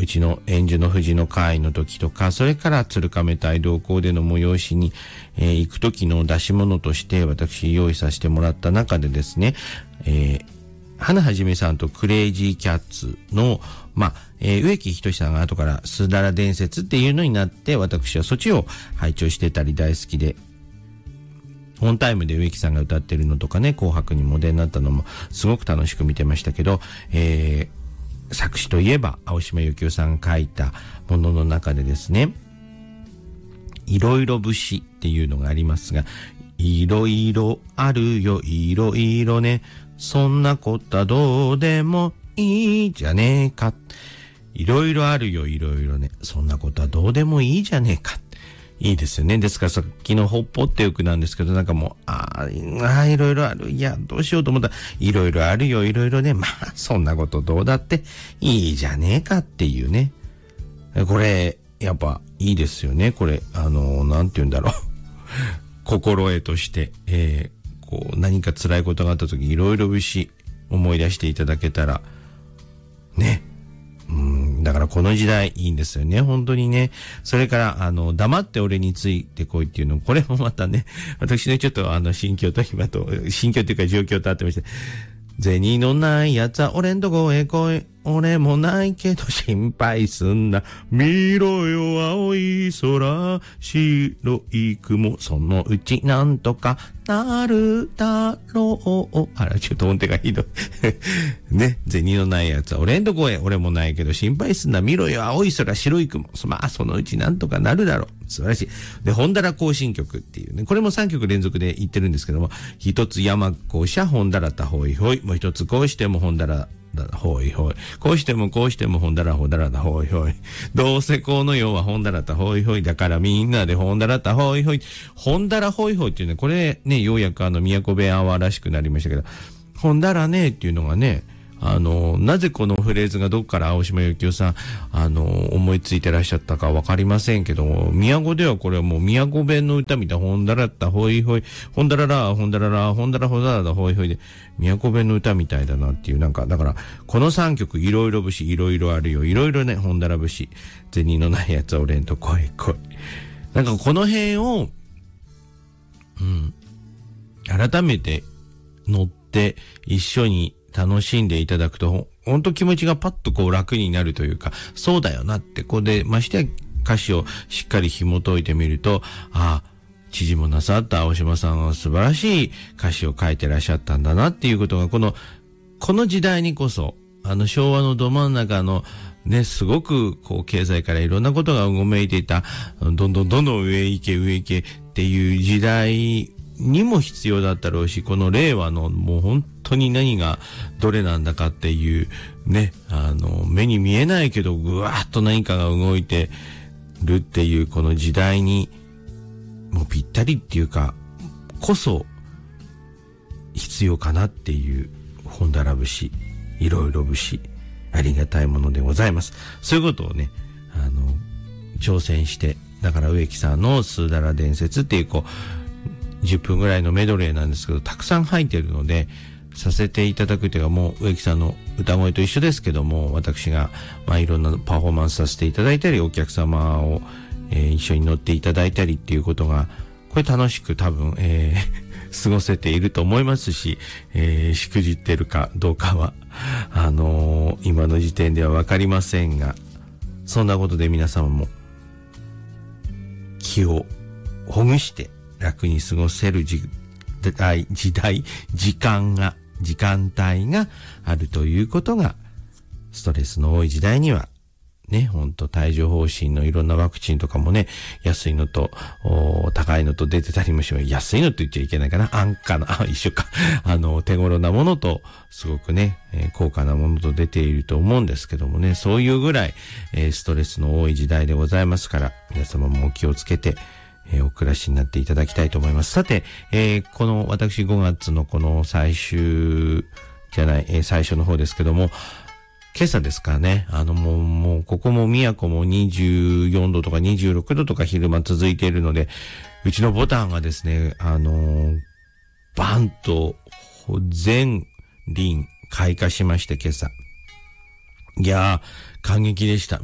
うちの円珠の富士の会の時とか、それから鶴亀隊同行での催しに、行く時の出し物として私用意させてもらった中でですね、花はじめさんとクレイジーキャッツの、植木仁さんが後からスーダラ伝説っていうのになって、私はそっちを拝聴してたり大好きで、オンタイムで植木さんが歌ってるのとかね、紅白にも出になったのもすごく楽しく見てましたけど、作詞といえば青島由紀夫さんが書いたものの中でですね、いろいろ節っていうのがありますが、いろいろあるよ、いろいろね、そんなことはどうでもいいじゃねえか。いろいろあるよ、いろいろね、そんなことはどうでもいいじゃねえか。いいですよね。ですからさっきのほっぽっていう句なんですけど、なんかもう、いろいろある。いや、どうしようと思ったら、いろいろあるよ、いろいろね。そんなことどうだっていいじゃねえかっていうね。これ、やっぱいいですよね。これ、なんて言うんだろう。心得として、何か辛いことがあった時、いろいろ節思い出していただけたら、ね。だからこの時代いいんですよね、本当にね。それから、黙って俺についてこいっていうの、これもまたね、私ね、ちょっと心境と今と、心境というか状況とあってまして、銭のないやつは俺んとこへ来い。俺もないけど心配すんな。見ろよ青い空、白い雲、そのうちなんとかなるだろう。あら、ちょっと音程がひどい。ね、銭のないやつは俺んとこへ、俺もないけど心配すんな。見ろよ青い空、白い雲。そのうちなんとかなるだろう。素晴らしい。で、本棚行進曲っていうね、これも3曲連続で言ってるんですけども、一つ山こうしゃ、本棚たほいほい。もう一つこうしても本棚ほいほい。こうしてもこうしてもほんだらほだらだほいほい。どうせこの世はほんだらたほいほい。だからみんなでほんだらたほいほい。ほんだらほいほいっていうね、これね、ようやく宮古弁アワーらしくなりましたけど、ほんだらねっていうのがね、なぜこのフレーズがどっから青島由紀夫さん、思いついてらっしゃったかわかりませんけども、宮古ではこれはもう宮古弁の歌みたいな、ほんだらったほいほい、ほんだらら、ほんだらら、ほんだらほだらだほいほいで、宮古弁の歌みたいだなっていう、なんか、だから、この3曲、いろいろ節、いろいろあるよ、いろいろね、ほんだら節、銭のないやつは俺んとこいこい。なんかこの辺を、改めて乗って一緒に楽しんでいただくと、ほんと気持ちがパッとこう楽になるというか、そうだよなって、ここで、ましてや歌詞をしっかり紐解いてみると、知事もなさった青島さんは素晴らしい歌詞を書いてらっしゃったんだなっていうことが、この時代にこそ、昭和のど真ん中のね、すごくこう経済からいろんなことがうごめいていた、どんどん上行けっていう時代にも必要だったろうし、この令和のもう本当に何がどれなんだかっていうね、目に見えないけどぐわーっと何かが動いてるっていうこの時代にもうぴったりっていうかこそ必要かなっていう本棚節、いろいろ節、ありがたいものでございます。そういうことをね、挑戦して、だから植木さんのスーダラ伝説っていう10分ぐらいのメドレーなんですけど、たくさん入ってるので、させていただくというか、もう植木さんの歌声と一緒ですけども、私が、いろんなパフォーマンスさせていただいたり、お客様を、一緒に乗っていただいたりっていうことが、これ楽しく多分、過ごせていると思いますし、しくじってるかどうかは、今の時点ではわかりませんが、そんなことで皆様も、気をほぐして、楽に過ごせる時間帯があるということが、ストレスの多い時代には、ね、ほんと帯状疱疹のいろんなワクチンとかもね、安いのと、高いのと出てたりもします。安いのと言っちゃいけないかな。安価な、一緒か。手頃なものと、すごくね、高価なものと出ていると思うんですけどもね、そういうぐらい、ストレスの多い時代でございますから、皆様もお気をつけて、お暮らしになっていただきたいと思います。さて、この私5月のこの最初の方ですけども、今朝ですかね、もうここも宮古も24度とか26度とか昼間続いているので、うちのボタンがですね、バンと全輪開花しまして今朝。いやー、感激でした。